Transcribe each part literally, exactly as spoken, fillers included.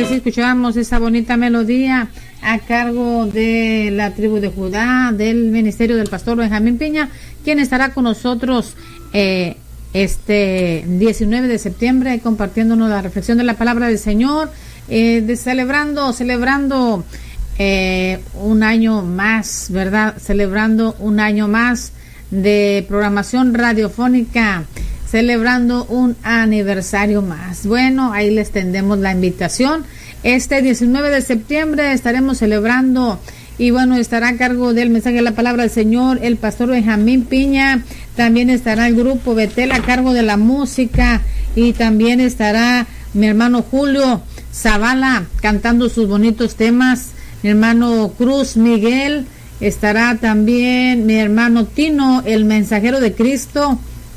que sí, escuchábamos esa bonita melodía a cargo de la tribu de Judá, del ministerio del pastor Benjamín Piña, quien estará con nosotros eh, este diecinueve de septiembre compartiéndonos la reflexión de la palabra del Señor, eh, de celebrando, celebrando eh, un año más, ¿verdad? Celebrando un año más de programación radiofónica, celebrando un aniversario más. Bueno, ahí les tendemos la invitación. Este diecinueve de septiembre estaremos celebrando, y bueno, estará a cargo del mensaje de la palabra del Señor el pastor Benjamín Piña. También estará el grupo Betel a cargo de la música, y también estará mi hermano Julio Zavala cantando sus bonitos temas. Mi hermano Cruz Miguel, estará también mi hermano Tino, el mensajero de Cristo,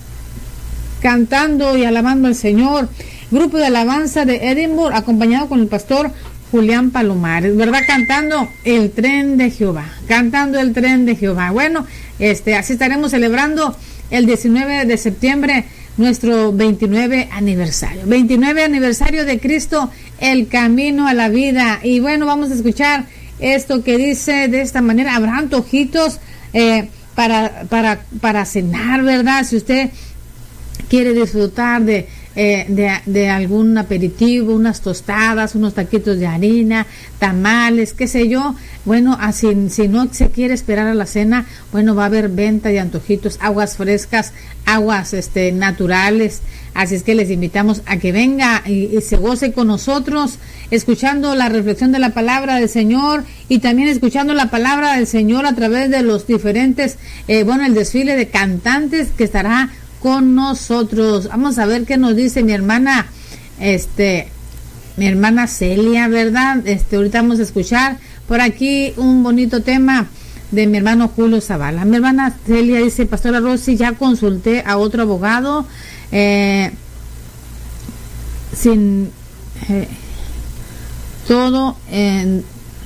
cantando y alabando al Señor. Grupo de alabanza de Edinburgh, acompañado con el pastor Julián Palomares, ¿verdad? Cantando el tren de Jehová, cantando el tren de Jehová. Bueno, este, así estaremos celebrando el diecinueve de septiembre nuestro veintinueve aniversario, veintinueve aniversario de Cristo, el camino a la vida. Y bueno, vamos a escuchar esto que dice de esta manera: habrá antojitos eh, para, para, para cenar, ¿verdad? Si usted quiere disfrutar de Eh, de, de algún aperitivo, unas tostadas, unos taquitos de harina, tamales, qué sé yo. Bueno, así, si no se quiere esperar a la cena, bueno, va a haber venta de antojitos, aguas frescas, aguas este naturales. Así es que les invitamos a que venga y, y se goce con nosotros, escuchando la reflexión de la palabra del Señor, y también escuchando la palabra del Señor a través de los diferentes, eh, bueno, el desfile de cantantes que estará con nosotros. Vamos a ver qué nos dice mi hermana, este, mi hermana Celia, ¿verdad? Este, ahorita vamos a escuchar por aquí un bonito tema de mi hermano Julio Zavala. Mi hermana Celia dice: Pastora Rosy, ya consulté a otro abogado, eh, sin eh, todo en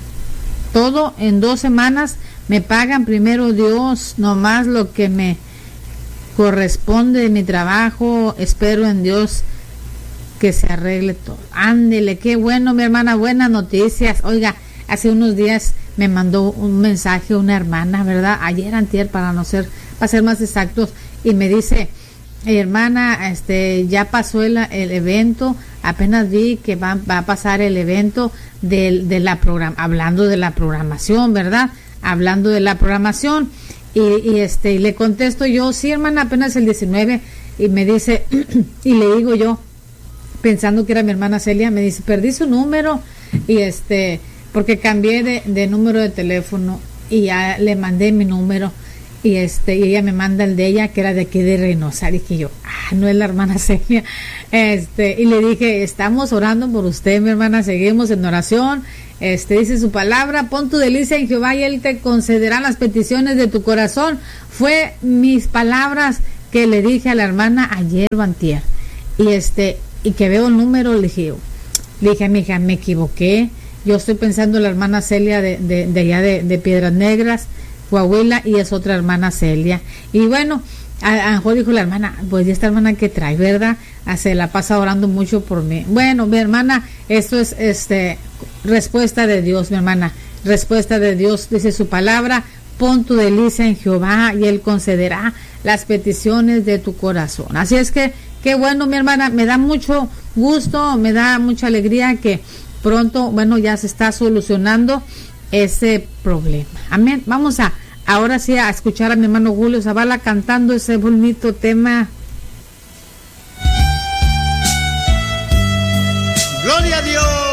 todo en dos semanas me pagan, primero Dios, nomás lo que me corresponde de mi trabajo, espero en Dios que se arregle todo. Ándele, qué bueno, mi hermana, buenas noticias. Oiga, hace unos días me mandó un mensaje una hermana, ¿verdad? Ayer, antier, para no ser, para ser más exactos, y me dice: hermana, este, ya pasó el, el evento, apenas vi que va, va a pasar el evento de, de la programa, hablando de la programación, ¿verdad? Hablando de la programación. Y, y este y le contesto yo: sí, hermana, apenas el diecinueve. Y me dice, y le digo yo, pensando que era mi hermana Celia, me dice: perdí su número, y este porque cambié de, de número de teléfono, y ya le mandé mi número, y este y ella me manda el de ella, que era de aquí de Reynosa. Dije yo: ah, no es la hermana Celia. Este y le dije: estamos orando por usted, mi hermana, seguimos en oración. Este dice su palabra: pon tu delicia en Jehová y él te concederá las peticiones de tu corazón. Fue mis palabras que le dije a la hermana ayer o antier. Y este y que veo el número, le dije, le dije a mi hija: me equivoqué, yo estoy pensando en la hermana Celia de, de, de allá de, de Piedras Negras, Coahuila, y es otra hermana Celia. Y bueno, a lo mejor dijo la hermana: pues ya esta hermana que trae, ¿verdad? Ah, se la pasa orando mucho por mí. Bueno, mi hermana, esto es este respuesta de Dios, mi hermana, respuesta de Dios. Dice su palabra: pon tu delicia en Jehová y él concederá las peticiones de tu corazón. Así es que qué bueno, mi hermana, me da mucho gusto, me da mucha alegría que pronto, bueno, ya se está solucionando ese problema. Amén. Vamos a ahora sí a escuchar a mi hermano Julio Zavala cantando ese bonito tema. Gloria a Dios.